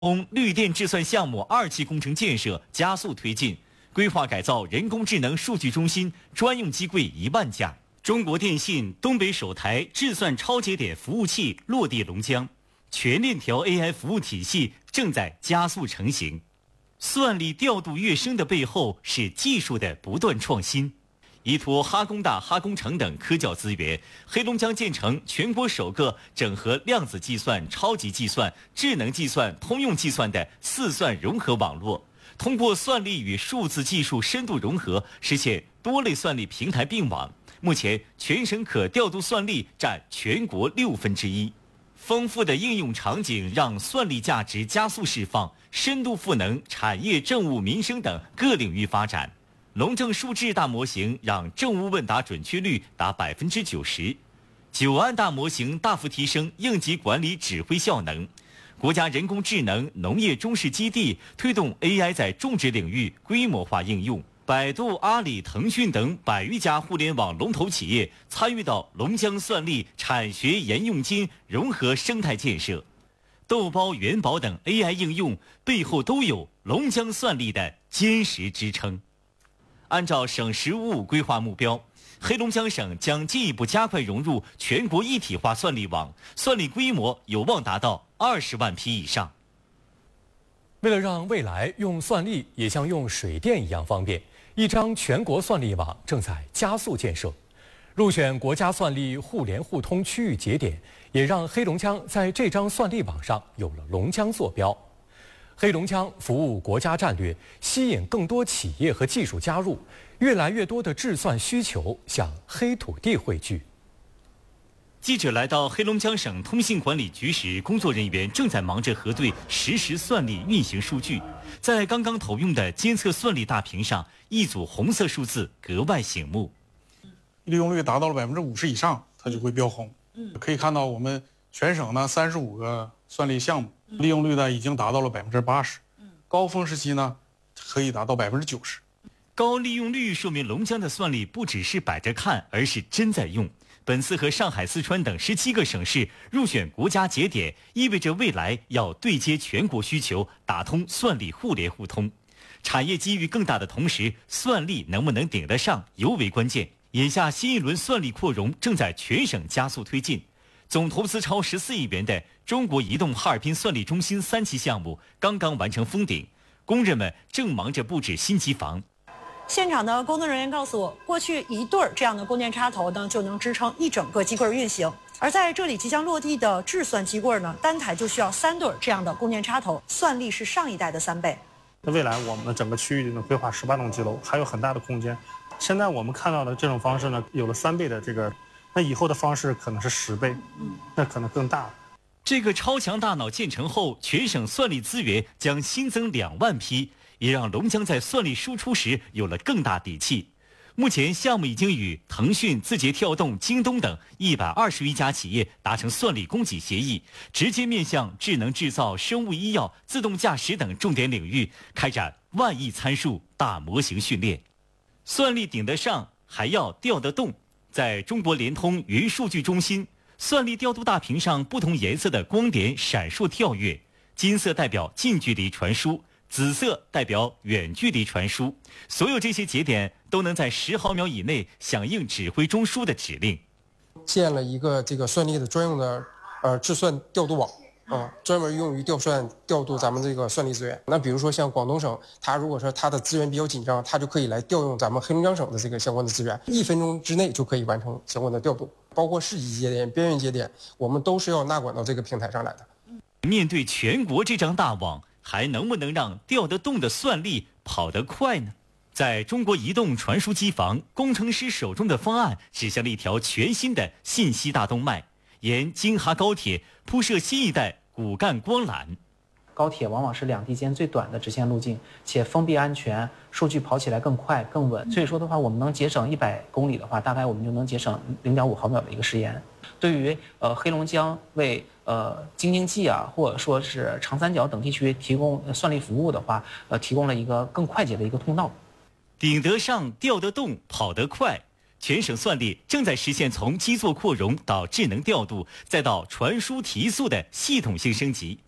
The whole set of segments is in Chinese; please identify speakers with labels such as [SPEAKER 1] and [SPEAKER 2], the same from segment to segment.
[SPEAKER 1] 绿电制算项目2期工程建设加速推进，规划改造人工智能数据中心，专用机柜1万架。中国电信东北首台制算超节点服务器落地龙江，全链条 AI 服务体系正在加速成型。算力调度跃升的背后是技术的不断创新。依托哈工大、哈工程等科教资源，黑龙江建成全国首个整合量子计算、超级计算、智能计算、通用计算的4算融合网络。通过算力与数字技术深度融合，实现多类算力平台并网。目前，全省可调度算力占全国1/6。丰富的应用场景让算力价值加速释放，深度赋能产业、政务、民生等各领域发展。龙正数智大模型让政务问答准确率达90%，久安大模型大幅提升应急管理指挥效能。国家人工智能农业中试基地推动 AI 在种植领域规模化应用。百度、阿里、腾讯等100余家互联网龙头企业参与到龙江算力产学研用金融合生态建设。豆包、元宝等 AI 应用背后都有龙江算力的坚实支撑。按照省“十五五”规划目标，黑龙江省将进一步加快融入全国一体化算力网，算力规模有望达到20万匹以上。
[SPEAKER 2] 为了让未来用算力也像用水电一样方便，一张全国算力网正在加速建设。入选国家算力互联互通区域节点，也让黑龙江在这张算力网上有了龙江坐标。黑龙江服务国家战略，吸引更多企业和技术加入，越来越多的制算需求向黑土地汇聚。
[SPEAKER 1] 记者来到黑龙江省通信管理局时，工作人员正在忙着核对实时算力运行数据。在刚刚投用的监测算力大屏上，一组红色数字格外醒目。
[SPEAKER 3] 利用率达到了50%以上，它就会标红。可以看到我们全省呢35个算力项目，利用率呢已经达到了80%，高峰时期呢可以达到90%。
[SPEAKER 1] 高利用率说明龙江的算力不只是摆着看，而是真在用。本次和上海、四川等17个省市入选国家节点，意味着未来要对接全国需求，打通算力互联互通。产业机遇更大的同时，算力能不能顶得上尤为关键。眼下新一轮算力扩容正在全省加速推进，总投资超14亿元的中国移动哈尔滨算力中心3期项目刚刚完成封顶，工人们正忙着布置新机房。
[SPEAKER 4] 现场的工作人员告诉我，过去1对这样的供电插头呢，就能支撑一整个机柜运行。而在这里即将落地的制算机柜呢，单台就需要3对这样的供电插头，算力是上一代的3倍。
[SPEAKER 5] 那未来我们的整个区域里呢，规划18栋机楼，还有很大的空间。现在我们看到的这种方式呢，有了3倍的这个，那以后的方式可能是10倍，那可能更大。
[SPEAKER 1] 这个超强大脑建成后，全省算力资源将新增2万匹，也让龙江在算力输出时有了更大底气。目前项目已经与腾讯、字节跳动、京东等120余家企业达成算力供给协议，直接面向智能制造、生物医药、自动驾驶等重点领域开展10000亿参数大模型训练。算力顶得上，还要调得动。在中国联通云数据中心，算力调度大屏上不同颜色的光点闪烁跳跃，金色代表近距离传输，紫色代表远距离传输。所有这些节点都能在10毫秒以内响应指挥中枢的指令。
[SPEAKER 6] 建了一个这个算力的专用的制算调度网。专门用于调度咱们这个算力资源。那比如说像广东省，它如果说它的资源比较紧张，它就可以来调用咱们黑龙江省的这个相关的资源，1分钟之内就可以完成相关的调度。包括市级节点、边缘节点，我们都是要纳管到这个平台上来的。
[SPEAKER 1] 面对全国这张大网，还能不能让调得动的算力跑得快呢？在中国移动传输机房，工程师手中的方案指向了一条全新的信息大动脉，沿京哈高铁铺设新一代骨干光缆。
[SPEAKER 7] 高铁往往是2地间最短的直线路径，且封闭安全，数据跑起来更快更稳。所以说的话，我们能节省100公里的话，大概我们就能节省0.5毫秒的一个时延。对于黑龙江为京津冀啊，或者说是长三角等地区提供算力服务的话，提供了一个更快捷的一个通道。
[SPEAKER 1] 顶得上，调得动，跑得快。全省算力正在实现从基座扩容到智能调度，再到传输提速的系统性升级。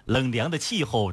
[SPEAKER 1] 冷凉的气候